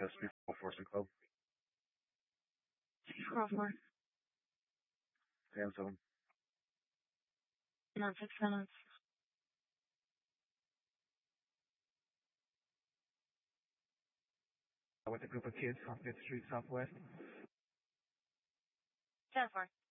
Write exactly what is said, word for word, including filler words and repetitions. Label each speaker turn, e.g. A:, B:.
A: S P four Forcing Club.
B: four four.
A: ten seven.
B: nine six seven.
A: With a group of kids on Fifth Street Southwest.
B: ten four.